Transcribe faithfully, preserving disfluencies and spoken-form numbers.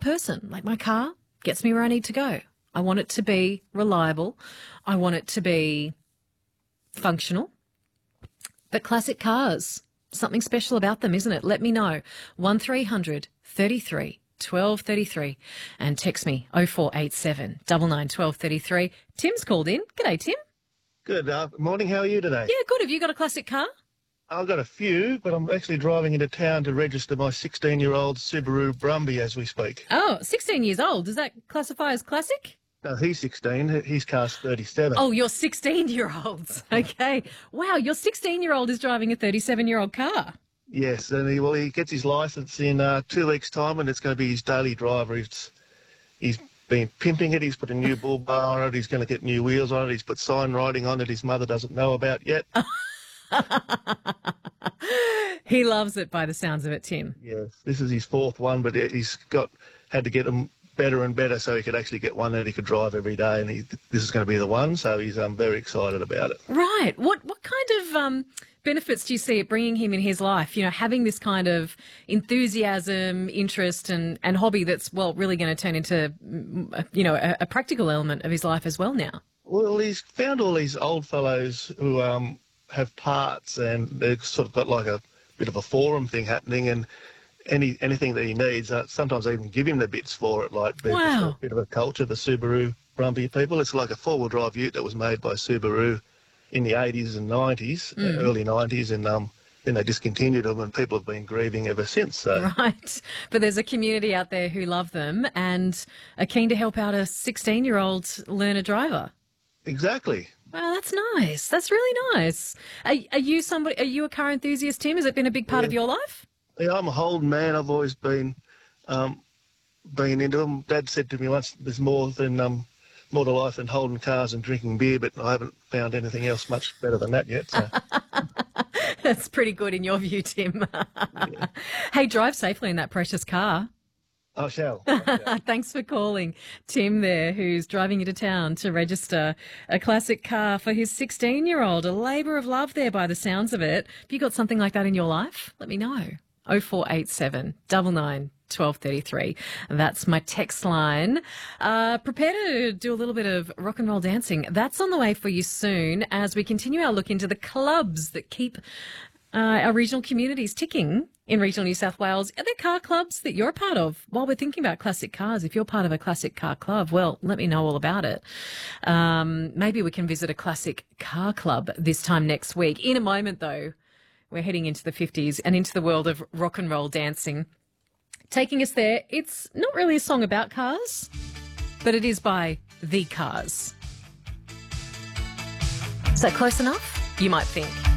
person. Like, my car gets me where I need to go. I want it to be reliable. I want it to be functional. But classic cars, something special about them, isn't it? Let me know. one three hundred thirty-three twelve thirty-three and text me oh four eight seven nine nine one two three three. Tim's called in. G'day, Tim. Good uh, morning. How are you today? Yeah, good. Have you got a classic car? I've got a few, but I'm actually driving into town to register my sixteen-year-old Subaru Brumby as we speak. Oh, sixteen years old. Does that classify as classic? No, he's sixteen. His car's thirty-seven. Oh, you're sixteen-year-olds. Okay. Wow, your sixteen-year-old is driving a thirty-seven-year-old car. Yes, and he, well, he gets his licence in uh, two weeks' time, and it's going to be his daily driver. He's, he's been pimping it. He's put a new bull bar on it. He's going to get new wheels on it. He's put sign writing on it his mother doesn't know about yet. He loves it by the sounds of it, Tim. Yes, this is his fourth one, but he's got had to get them better and better so he could actually get one that he could drive every day, and he, this is going to be the one, so he's um, very excited about it. Right. What what kind of um, benefits do you see it bringing him in his life, you know, having this kind of enthusiasm, interest and, and hobby that's, well, really going to turn into, you know, a, a practical element of his life as well now? Well, he's found all these old fellows who um, have parts, and they've sort of got like a bit of a forum thing happening, and any anything that he needs, uh, sometimes I even give him the bits for it, like there's wow. a bit of a culture, the Subaru Brumby people. It's like a four-wheel drive ute that was made by Subaru in the eighties and nineties, mm. early nineties, and um, then they discontinued them, and people have been grieving ever since. So. Right. But there's a community out there who love them and are keen to help out a sixteen-year-old learner driver. Exactly. Wow, that's nice. That's really nice. Are, are you somebody? Are you a car enthusiast, Tim? Has it been a big part yeah. of your life? Yeah, I'm a Holden man. I've always been um, been into them. Dad said to me once, "There's more than um, more to life than Holden cars and drinking beer," but I haven't found anything else much better than that yet. So. That's pretty good in your view, Tim. Yeah. Hey, drive safely in that precious car. I shall. I shall. Thanks for calling Tim there, who's driving into town to register a classic car for his sixteen-year-old. A labour of love there by the sounds of it. Have you got something like that in your life? Let me know. oh four eight seven nine nine one two three three. That's my text line. Uh, prepare to do a little bit of rock and roll dancing. That's on the way for you soon as we continue our look into the clubs that keep uh, our regional communities ticking in regional New South Wales. Are there car clubs that you're a part of? While we're thinking about classic cars, if you're part of a classic car club, well, let me know all about it. Um, maybe we can visit a classic car club this time next week. In a moment, though, we're heading into the fifties and into the world of rock and roll dancing. Taking us there, it's not really a song about cars, but it is by The Cars. Is that close enough? You might think.